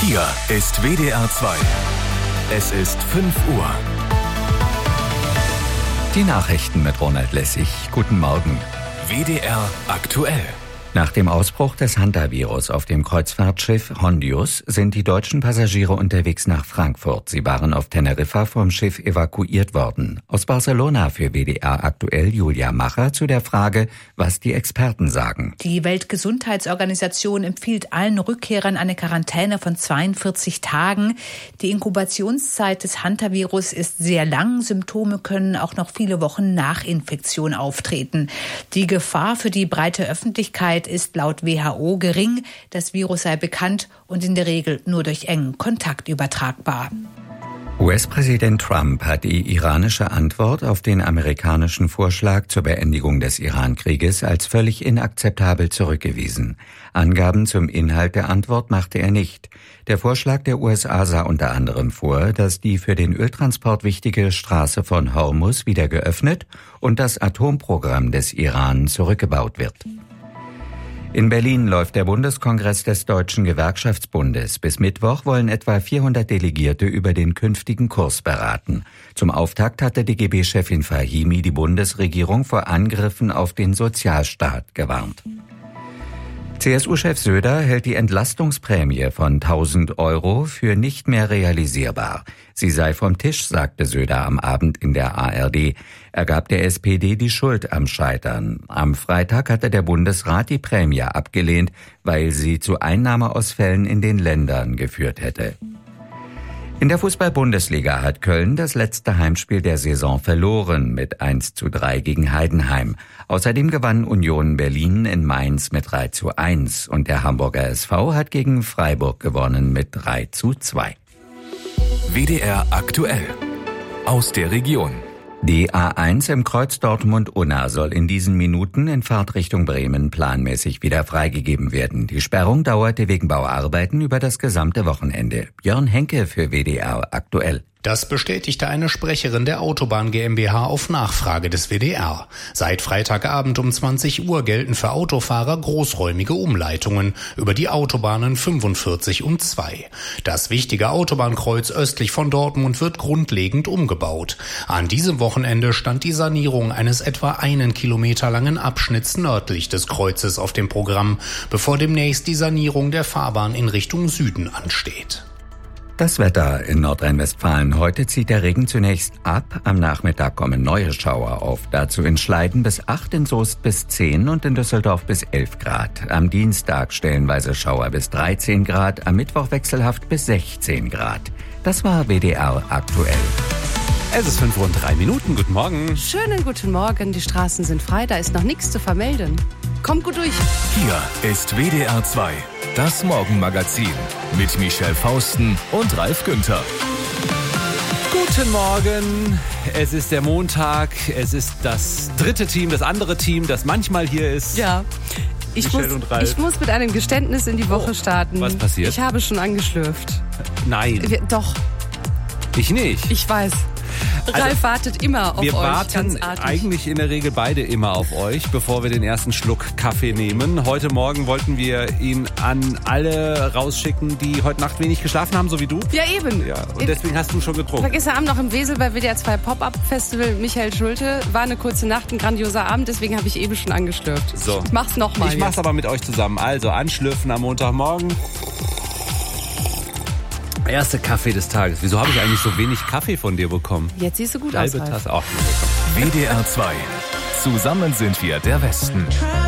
Hier ist WDR 2. Es ist 5 Uhr. Die Nachrichten mit Ronald Lessig. Guten Morgen. WDR aktuell. Nach dem Ausbruch des Hantavirus auf dem Kreuzfahrtschiff Hondius sind die deutschen Passagiere unterwegs nach Frankfurt. Sie waren auf Teneriffa vom Schiff evakuiert worden. Aus Barcelona für WDR aktuell Julia Macher zu der Frage, was die Experten sagen. Die Weltgesundheitsorganisation empfiehlt allen Rückkehrern eine Quarantäne von 42 Tagen. Die Inkubationszeit des Hantavirus ist sehr lang. Symptome können auch noch viele Wochen nach Infektion auftreten. Die Gefahr für die breite Öffentlichkeit ist laut WHO gering. Das Virus sei bekannt und in der Regel nur durch engen Kontakt übertragbar. US-Präsident Trump hat die iranische Antwort auf den amerikanischen Vorschlag zur Beendigung des Iran-Krieges als völlig inakzeptabel zurückgewiesen. Angaben zum Inhalt der Antwort machte er nicht. Der Vorschlag der USA sah unter anderem vor, dass die für den Öltransport wichtige Straße von Hormuz wieder geöffnet und das Atomprogramm des Iran zurückgebaut wird. In Berlin läuft der Bundeskongress des Deutschen Gewerkschaftsbundes. Bis Mittwoch wollen etwa 400 Delegierte über den künftigen Kurs beraten. Zum Auftakt hatte DGB-Chefin Fahimi die Bundesregierung vor Angriffen auf den Sozialstaat gewarnt. CSU-Chef Söder hält die Entlastungsprämie von 1.000 € für nicht mehr realisierbar. Sie sei vom Tisch, sagte Söder am Abend in der ARD. Er gab der SPD die Schuld am Scheitern. Am Freitag hatte der Bundesrat die Prämie abgelehnt, weil sie zu Einnahmeausfällen in den Ländern geführt hätte. In der Fußball-Bundesliga hat Köln das letzte Heimspiel der Saison verloren mit 1:3 gegen Heidenheim. Außerdem gewann Union Berlin in Mainz mit 3:1 und der Hamburger SV hat gegen Freiburg gewonnen mit 3:2. WDR aktuell. Aus der Region. Die A1 im Kreuz Dortmund-Unna soll in diesen Minuten in Fahrtrichtung Bremen planmäßig wieder freigegeben werden. Die Sperrung dauerte wegen Bauarbeiten über das gesamte Wochenende. Björn Henke für WDR aktuell. Das bestätigte eine Sprecherin der Autobahn GmbH auf Nachfrage des WDR. Seit Freitagabend um 20 Uhr gelten für Autofahrer großräumige Umleitungen über die Autobahnen 45 und 2. Das wichtige Autobahnkreuz östlich von Dortmund wird grundlegend umgebaut. An diesem Wochenende stand die Sanierung eines etwa 1 Kilometer langen Abschnitts nördlich des Kreuzes auf dem Programm, bevor demnächst die Sanierung der Fahrbahn in Richtung Süden ansteht. Das Wetter in Nordrhein-Westfalen. Heute zieht der Regen zunächst ab. Am Nachmittag kommen neue Schauer auf. Dazu in Schleiden bis 8, in Soest bis 10 und in Düsseldorf bis 11 Grad. Am Dienstag stellenweise Schauer bis 13 Grad. Am Mittwoch wechselhaft bis 16 Grad. Das war WDR aktuell. Es ist 5:03. Guten Morgen. Schönen guten Morgen. Die Straßen sind frei. Da ist noch nichts zu vermelden. Kommt gut durch. Hier ist WDR 2. Das Morgenmagazin mit Michelle Fausten und Ralf Günther. Guten Morgen. Es ist der Montag. Es ist das dritte Team, das andere Team, das manchmal hier ist. Ja. Ich muss mit einem Geständnis in die Woche starten. Was passiert? Ich habe schon angeschlürft. Nein. Doch. Ich nicht. Ich weiß. Ralf wartet immer auf euch. Wir warten ganz artig. eigentlich in der Regel beide immer auf euch, bevor wir den ersten Schluck Kaffee nehmen. Heute Morgen wollten wir ihn an alle rausschicken, die heute Nacht wenig geschlafen haben, so wie du. Ja, eben. Ja, und deswegen hast du schon getrunken. Ich war gestern Abend noch im Wesel bei WDR 2 Pop-Up-Festival Michael Schulte. War eine kurze Nacht, ein grandioser Abend, deswegen habe ich eben schon angeschlürft. So. Ich mach's nochmal. Ich mach's aber mit euch zusammen. Also anschlürfen am Montagmorgen. Erste Kaffee des Tages. Wieso habe ich eigentlich so wenig Kaffee von dir bekommen? Jetzt siehst du gut aus, Halbe Ralf. Tasse auch. WDR 2. Zusammen sind wir der Westen.